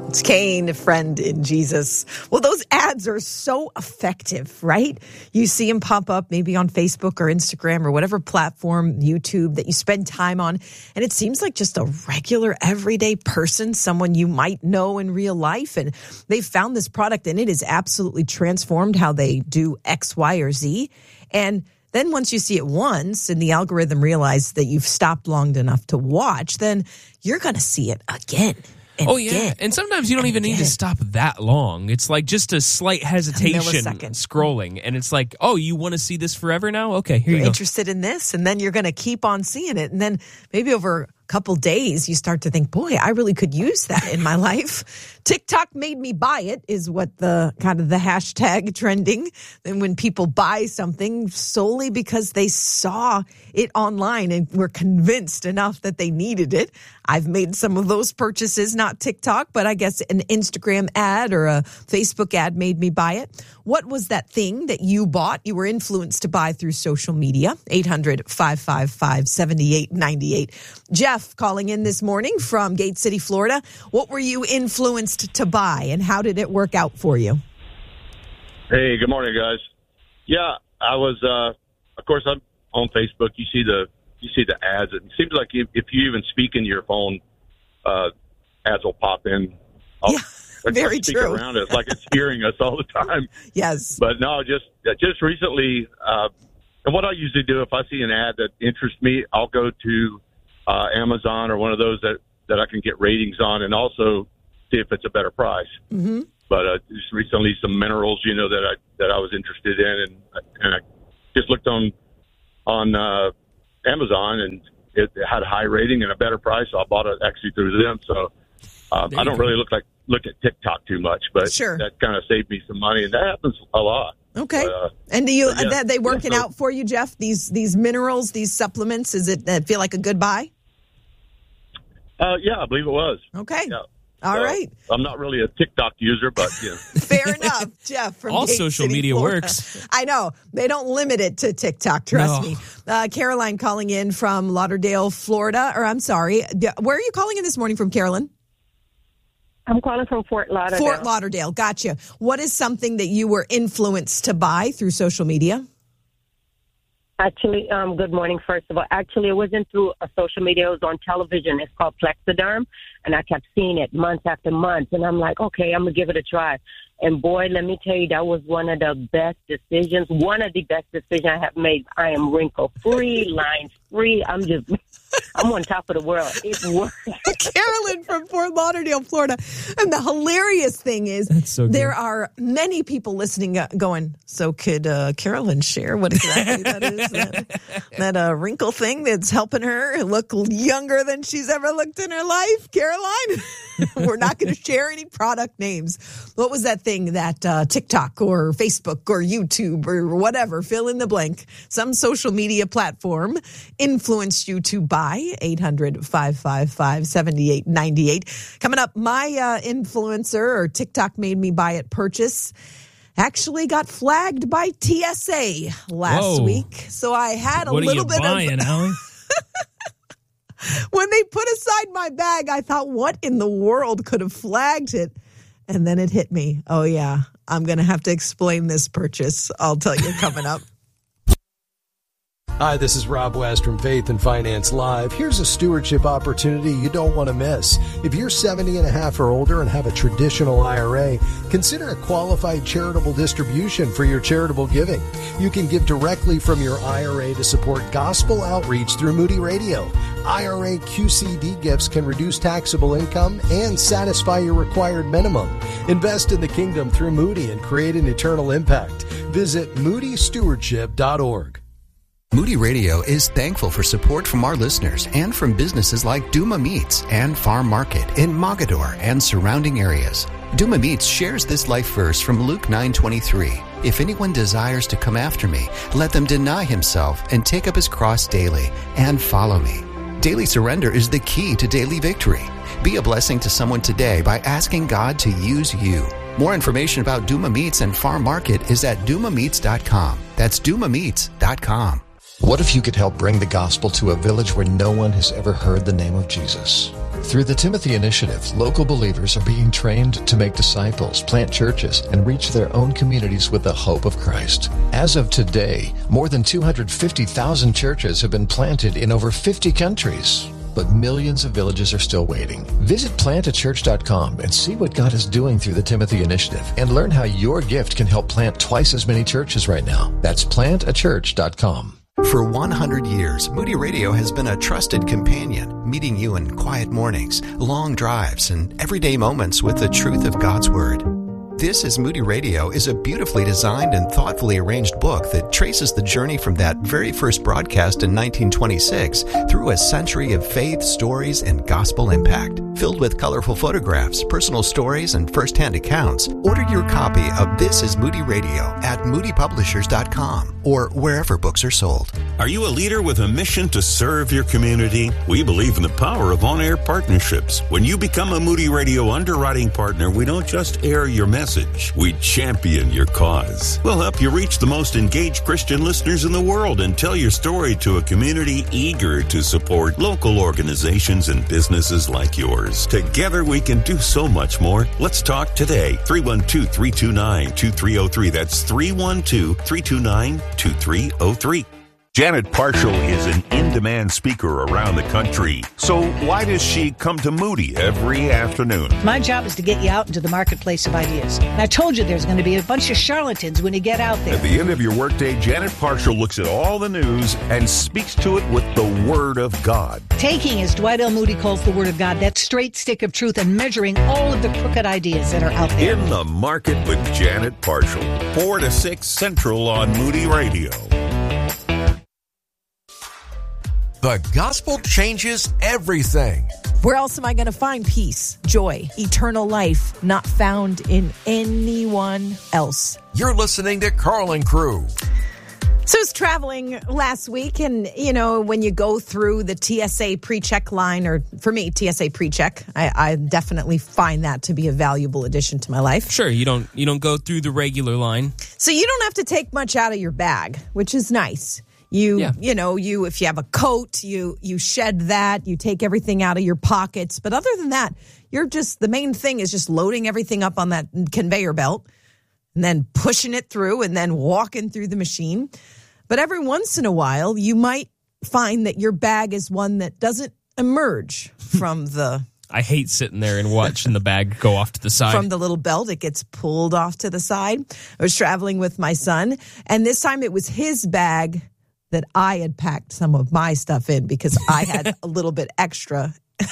It's Cain, friend in Jesus. Well, those ads are so effective, right? You see them pop up maybe on Facebook or Instagram or whatever platform, YouTube, that you spend time on. And it seems like just a regular, everyday person, someone you might know in real life. And they found this product and it has absolutely transformed how they do X, Y, or Z. And then once you see it once and the algorithm realizes that you've stopped long enough to watch, then you're going to see it again. And sometimes you don't even need to stop that long. It's like just a slight hesitation scrolling, and it's like, oh, you want to see this forever now? Okay, here you go. You're interested in this, and then you're going to keep on seeing it, and then maybe over a couple days you start to think, boy, I really could use that in my life. TikTok made me buy it is what the kind of the hashtag trending. And when people buy something solely because they saw it online and were convinced enough that they needed it. I've made some of those purchases, not TikTok, but I guess an Instagram ad or a Facebook ad made me buy it. What was that thing that you bought, you were influenced to buy through social media? 800-555-7898. Jeff calling in this morning from Gate City, Florida. What were you influenced to buy, and how did it work out for you? Hey, good morning, guys. Yeah, I was, of course, I'm on Facebook. You see the ads. It seems like if you even speak into your phone, ads will pop in. Very true. Around it. It's like it's hearing us all the time. Yes. But no, just recently, and what I usually do if I see an ad that interests me, I'll go to Amazon or one of those that I can get ratings on, and also see if it's a better price. Mm-hmm. But just recently, some minerals, that I was interested in, and I just looked on Amazon, and it had a high rating and a better price, so I bought it actually through them. So I don't really look at TikTok too much, but that kind of saved me some money, and that happens a lot. Okay. But, and do you they working out for you, Jeff? These minerals, these supplements, is it feel like a good buy? Yeah, I believe it was. Okay. Yeah. All right. I'm not really a TikTok user, but Fair enough, Jeff. From all Gate social City, media Florida. Works. I know they don't limit it to TikTok. Trust me. Caroline calling in from Lauderdale, Florida. Or I'm sorry, where are you calling in this morning from, Carolyn? I'm calling from Fort Lauderdale. Fort Lauderdale. Gotcha. What is something that you were influenced to buy through social media? Actually, good morning, first of all. Actually, it wasn't through social media. It was on television. It's called Plexiderm, and I kept seeing it month after month. And I'm like, okay, I'm going to give it a try. And, boy, let me tell you, that was one of the best decisions I have made. I am wrinkle-free, lines-free. I'm on top of the world. It works. Carolyn from Fort Lauderdale, Florida. And the hilarious thing is there are many people listening going, so could Carolyn share what exactly that is? that wrinkle thing that's helping her look younger than she's ever looked in her life, Caroline? We're not going to share any product names. What was that thing that TikTok or Facebook or YouTube or whatever, fill in the blank, some social media platform influenced you to buy? 800-555-7898. Coming up, my influencer or TikTok made me buy it purchase actually got flagged by TSA last week. So I had a little bit buying, Allie? When they put aside my bag, I thought, what in the world could have flagged it? And then it hit me. Oh, yeah, I'm going to have to explain this purchase. I'll tell you coming up. Hi, this is Rob West from Faith and Finance Live. Here's a stewardship opportunity you don't want to miss. If you're 70 and a half or older and have a traditional IRA, consider a qualified charitable distribution for your charitable giving. You can give directly from your IRA to support gospel outreach through Moody Radio. IRA QCD gifts can reduce taxable income and satisfy your required minimum. Invest in the kingdom through Moody and create an eternal impact. Visit moodystewardship.org. Moody Radio is thankful for support from our listeners and from businesses like Duma Meats and Farm Market in Mogador and surrounding areas. Duma Meats shares this life verse from Luke 9:23. If anyone desires to come after me, let them deny himself and take up his cross daily and follow me. Daily surrender is the key to daily victory. Be a blessing to someone today by asking God to use you. More information about Duma Meats and Farm Market is at dumameats.com. That's dumameats.com. What if you could help bring the gospel to a village where no one has ever heard the name of Jesus? Through the Timothy Initiative, local believers are being trained to make disciples, plant churches, and reach their own communities with the hope of Christ. As of today, more than 250,000 churches have been planted in over 50 countries. But millions of villages are still waiting. Visit plantachurch.com and see what God is doing through the Timothy Initiative and learn how your gift can help plant twice as many churches right now. That's plantachurch.com. For 100 years, Moody Radio has been a trusted companion, meeting you in quiet mornings, long drives, and everyday moments with the truth of God's Word. This is Moody Radio is a beautifully designed and thoughtfully arranged book that traces the journey from that very first broadcast in 1926 through a century of faith, stories, and gospel impact. Filled with colorful photographs, personal stories, and first-hand accounts, order your copy of This is Moody Radio at moodypublishers.com or wherever books are sold. Are you a leader with a mission to serve your community? We believe in the power of on-air partnerships. When you become a Moody Radio underwriting partner, we don't just air your message. We champion your cause. We'll help you reach the most engaged Christian listeners in the world and tell your story to a community eager to support local organizations and businesses like yours. Together we can do so much more. Let's talk today. 312-329-2303. That's 312-329-2303. Janet Parshall is an in-demand speaker around the country. So why does she come to Moody every afternoon? My job is to get you out into the marketplace of ideas. And I told you there's going to be a bunch of charlatans when you get out there. At the end of your workday, Janet Parshall looks at all the news and speaks to it with the Word of God. Taking, as Dwight L. Moody calls the Word of God, that straight stick of truth and measuring all of the crooked ideas that are out there. In the Market with Janet Parshall, 4 to 6 Central on Moody Radio. The gospel changes everything. Where else am I going to find peace, joy, eternal life, not found in anyone else? You're listening to Carl & Crew. So I was traveling last week, and, you know, when you go through the TSA pre-check line, or for me, TSA pre-check, I definitely find that to be a valuable addition to my life. Sure, you don't go through the regular line. So you don't have to take much out of your bag, which is nice. If you have a coat, you shed that, you take everything out of your pockets. But other than that, the main thing is just loading everything up on that conveyor belt and then pushing it through and then walking through the machine. But every once in a while, you might find that your bag is one that doesn't emerge from the... I hate sitting there and watching the bag go off to the side. From the little belt, it gets pulled off to the side. I was traveling with my son, and this time it was his bag that I had packed some of my stuff in because I had a little bit extra.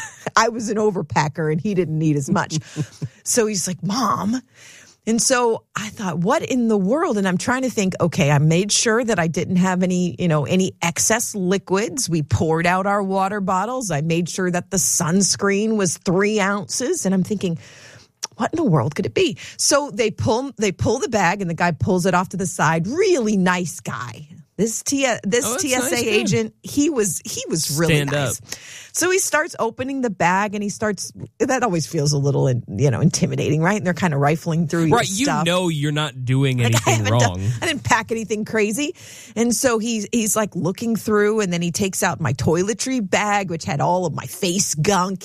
I was an overpacker and he didn't need as much. So he's like, Mom. And so I thought, what in the world? And I'm trying to think, okay, I made sure that I didn't have any excess liquids. We poured out our water bottles. I made sure that the sunscreen was 3 ounces. And I'm thinking, what in the world could it be? So they pull the bag and the guy pulls it off to the side. Really nice guy. This TSA nice, agent, he was really Stand nice. up. So he starts opening the bag and that always feels a little, intimidating, right? And they're kind of rifling through your stuff. You're not doing anything wrong. I didn't pack anything crazy. And so he's like looking through, and then he takes out my toiletry bag, which had all of my face gunk,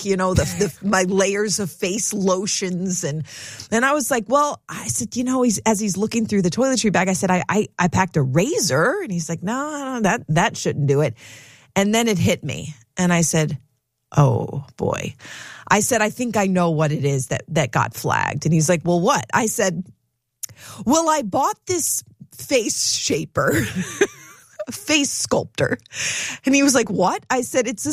my layers of face lotions. And I was like, well, I said, as he's looking through the toiletry bag, I said, I packed a razor. And he's like, no, that shouldn't do it. And then it hit me. And I said, oh, boy. I said, I think I know what it is that got flagged. And he's like, well, what? I said, well, I bought this face shaper, face sculptor. And he was like, what? I said, it's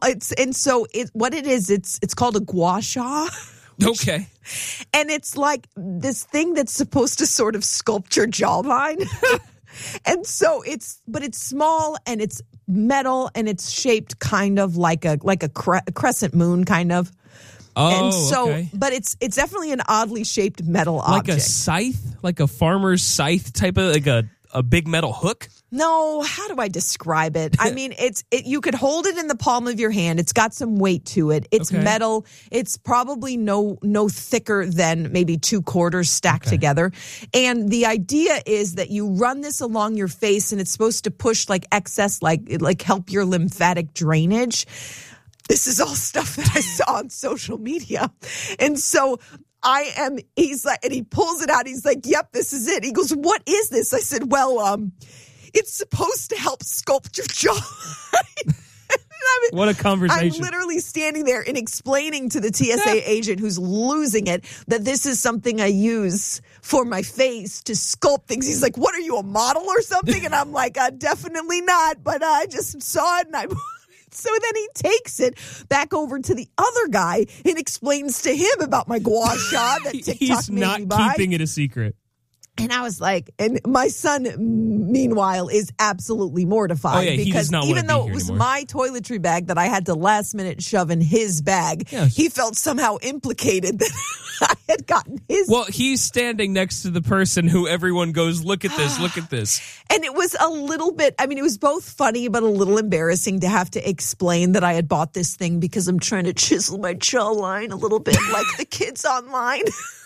called a gua sha. Okay. And it's like this thing that's supposed to sort of sculpt your jawline. And so it's small and it's metal and it's shaped kind of like a crescent moon kind of. Oh, and so, okay. But it's definitely an oddly shaped metal object. Like a scythe? Like a farmer's scythe type of, like a big metal hook? No, how do I describe it? I mean, you could hold it in the palm of your hand. It's got some weight to it. It's metal. It's probably no thicker than maybe 2 quarters stacked together. And the idea is that you run this along your face, and it's supposed to push like excess, like help your lymphatic drainage. this is all stuff that I saw on social media. And so he's like, and he pulls it out. He's like, yep, this is it. He goes, what is this? I said, well, it's supposed to help sculpt your jaw. What a conversation. I'm literally standing there and explaining to the TSA agent who's losing it that this is something I use for my face to sculpt things. He's like, what are you, a model or something? And I'm like, definitely not, but I just saw it and I... So then he takes it back over to the other guy and explains to him about my gua sha that TikTok made me buy. He's not keeping it a secret. And I was like, and my son, meanwhile, is absolutely mortified. Oh, yeah, because even though it was anymore. my toiletry bag that I had to last minute shove in his bag, he felt somehow implicated that I had gotten his. Well, he's standing next to the person who everyone goes, look at this, look at this. And it was a little bit, I mean, it was both funny but a little embarrassing to have to explain that I had bought this thing because I'm trying to chisel my jawline a little bit like the kids online.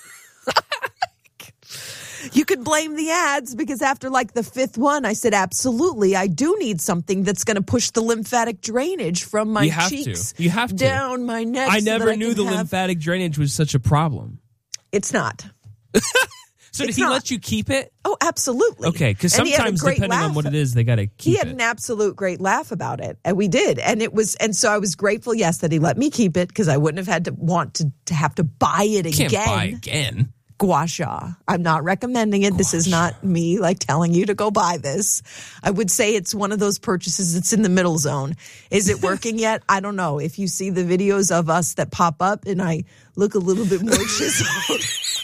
You could blame the ads because after like the fifth one, I said, I do need something that's going to push the lymphatic drainage from my cheeks down my neck. I never knew the lymphatic drainage was such a problem. It's not. So did he let you keep it? Oh, absolutely. Okay, because sometimes depending on what it is, they got to keep it. He had an absolute great laugh about it, and we did. And so I was grateful, yes, that he let me keep it because I wouldn't have had to want to have to buy it again. Can't buy again. Gua sha. I'm not recommending it. This is not me like telling you to go buy this. I would say it's one of those purchases that's in the middle zone. Is it working yet? I don't know. If you see the videos of us that pop up and I look a little bit more chiseled.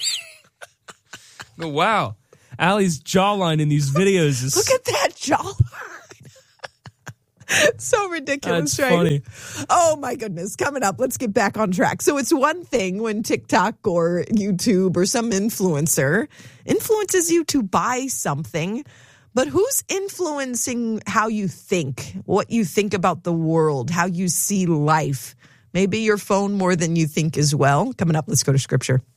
Oh, wow. Allie's jawline in these videos is... Look at that jawline. So ridiculous, That's right? funny. Oh, my goodness. Coming up, let's get back on track. So it's one thing when TikTok or YouTube or some influencer influences you to buy something, but who's influencing how you think, what you think about the world, how you see life? Maybe your phone more than you think as well. Coming up, let's go to Scripture.